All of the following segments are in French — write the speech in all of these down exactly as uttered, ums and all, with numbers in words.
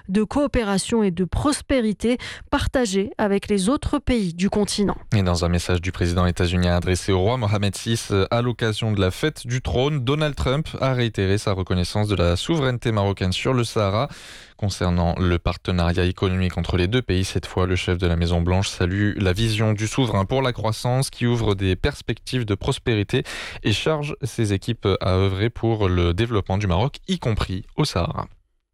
de coopération et de prospérité partagée avec les autres pays du continent. Et dans un message du président états-unien adressé au roi Mohammed six à l'occasion de la fête du trône, Donald Trump a réitéré sa reconnaissance de la souveraineté marocaine sur le Sahara. Concernant le partenariat économique entre les deux pays, cette fois, le chef de la Maison-Blanche salue la vision du souverain pour la croissance qui ouvre des perspectives de prospérité et charge ses équipes à œuvrer pour le développement du Maroc, y compris au Sahara.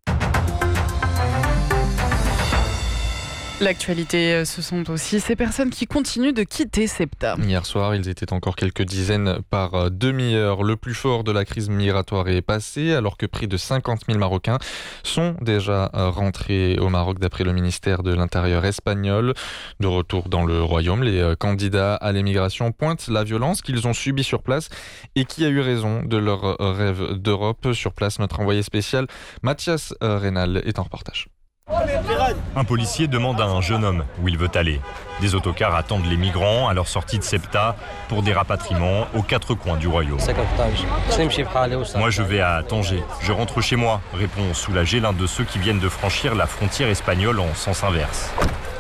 L'actualité, ce sont aussi ces personnes qui continuent de quitter Ceuta. Hier soir, ils étaient encore quelques dizaines par demi-heure. Le plus fort de la crise migratoire est passé, alors que près de cinquante mille Marocains sont déjà rentrés au Maroc, d'après le ministère de l'Intérieur espagnol. De retour dans le Royaume, les candidats à l'émigration pointent la violence qu'ils ont subie sur place et qui a eu raison de leur rêve d'Europe. Sur place, notre envoyé spécial Mathias Reynal est en reportage. Un policier demande à un jeune homme où il veut aller. Des autocars attendent les migrants à leur sortie de Ceuta pour des rapatriements aux quatre coins du royaume. Moi, je vais à Tanger. Je rentre chez moi, répond soulagé l'un de ceux qui viennent de franchir la frontière espagnole en sens inverse.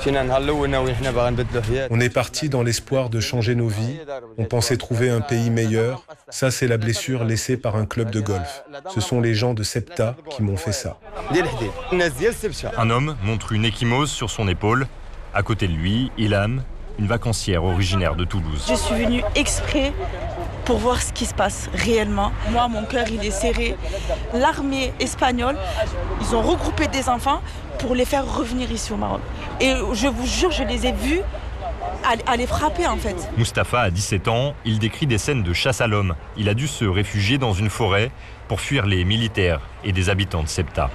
On est parti dans l'espoir de changer nos vies. On pensait trouver un pays meilleur. Ça, c'est la blessure laissée par un club de golf. Ce sont les gens de Ceuta qui m'ont fait ça. Un homme montre une ecchymose sur son épaule. À côté de lui, Ilham, une vacancière originaire de Toulouse. Je suis venue exprès pour voir ce qui se passe réellement. Moi, mon cœur, il est serré. L'armée espagnole, ils ont regroupé des enfants pour les faire revenir ici au Maroc. Et je vous jure, je les ai vus à les frapper en fait. Mustapha a dix-sept ans, il décrit des scènes de chasse à l'homme. Il a dû se réfugier dans une forêt pour fuir les militaires et des habitants de Ceuta.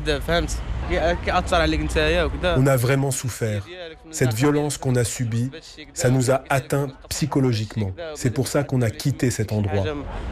On a vraiment souffert. Cette violence qu'on a subie, ça nous a atteints psychologiquement. C'est pour ça qu'on a quitté cet endroit.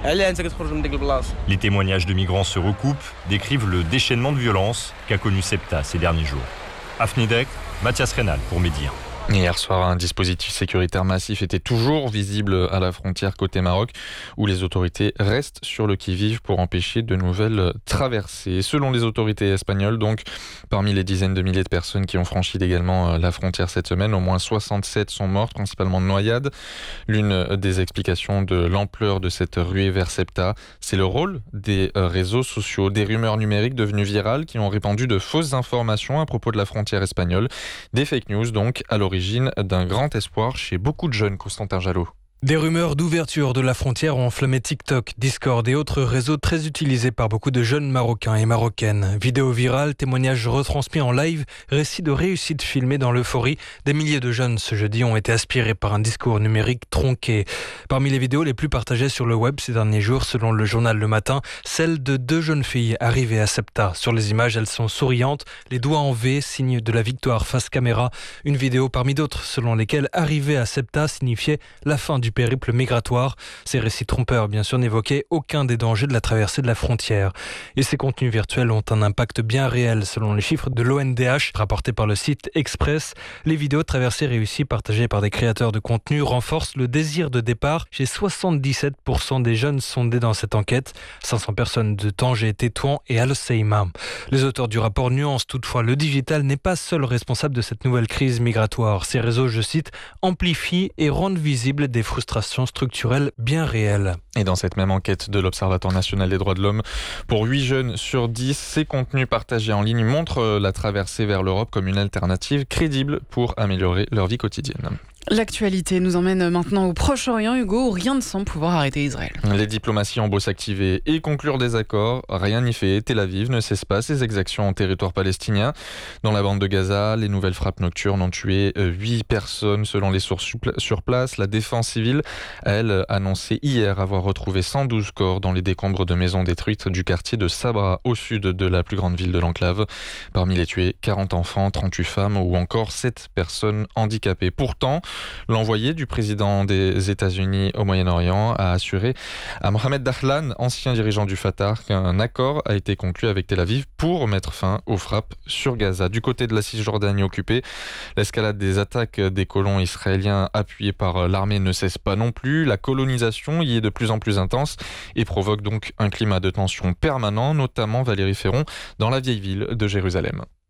Les témoignages de migrants se recoupent, décrivent le déchaînement de violence qu'a connu Ceuta ces derniers jours. Afnidek, Mathias Reynal pour Média. Hier soir, un dispositif sécuritaire massif était toujours visible à la frontière côté Maroc, où les autorités restent sur le qui-vive pour empêcher de nouvelles traversées. Selon les autorités espagnoles, donc, parmi les dizaines de milliers de personnes qui ont franchi légalement la frontière cette semaine, au moins soixante-sept sont mortes, principalement de noyades. L'une des explications de l'ampleur de cette ruée vers Ceuta, c'est le rôle des réseaux sociaux, des rumeurs numériques devenues virales qui ont répandu de fausses informations à propos de la frontière espagnole. Des fake news, donc, à l'origine d'un grand espoir chez beaucoup de jeunes. Constantin Jalot. Des rumeurs d'ouverture de la frontière ont enflammé TikTok, Discord et autres réseaux très utilisés par beaucoup de jeunes Marocains et Marocaines. Vidéos virales, témoignages retransmis en live, récits de réussite filmés dans l'euphorie. Des milliers de jeunes ce jeudi ont été aspirés par un discours numérique tronqué. Parmi les vidéos les plus partagées sur le web ces derniers jours, selon le journal Le Matin, celle de deux jeunes filles arrivées à Ceuta. Sur les images, elles sont souriantes, les doigts en V, signe de la victoire face caméra. Une vidéo parmi d'autres selon lesquelles arriver à Ceuta signifiait la fin du périple migratoire. Ces récits trompeurs, bien sûr, n'évoquaient aucun des dangers de la traversée de la frontière. Et ces contenus virtuels ont un impact bien réel, selon les chiffres de l'O N D H, rapportés par le site Express. Les vidéos de traversées réussies partagées par des créateurs de contenu renforcent le désir de départ chez soixante-dix-sept pour cent des jeunes sondés dans cette enquête. cinq cents personnes de Tanger, Tétouan et Al Hoceima. Les auteurs du rapport nuancent toutefois: le digital n'est pas seul responsable de cette nouvelle crise migratoire. Ces réseaux, je cite, amplifient et rendent visibles des frustrations structurelles bien réelles. Et dans cette même enquête de l'Observatoire national des droits de l'homme, pour huit jeunes sur dix, ces contenus partagés en ligne montrent la traversée vers l'Europe comme une alternative crédible pour améliorer leur vie quotidienne. L'actualité nous emmène maintenant au Proche-Orient, Hugo, où rien ne semble pouvoir arrêter Israël. Les diplomaties ont beau s'activer et conclure des accords, rien n'y fait. Tel Aviv ne cesse pas ses exactions en territoire palestinien. Dans la bande de Gaza, les nouvelles frappes nocturnes ont tué huit personnes selon les sources sur place. La défense civile, elle, annonçait hier avoir retrouvé cent douze corps dans les décombres de maisons détruites du quartier de Sabra, au sud de la plus grande ville de l'enclave. Parmi les tués, quarante enfants, trente-huit femmes ou encore sept personnes handicapées. Pourtant, l'envoyé du président des États-Unis au Moyen-Orient a assuré à Mohamed Dahlan, ancien dirigeant du Fatah, qu'un accord a été conclu avec Tel Aviv pour mettre fin aux frappes sur Gaza. Du côté de la Cisjordanie occupée, l'escalade des attaques des colons israéliens appuyés par l'armée ne cesse pas non plus. La colonisation y est de plus en plus intense et provoque donc un climat de tension permanent, notamment, Valérie Ferron, dans la vieille ville de Jérusalem.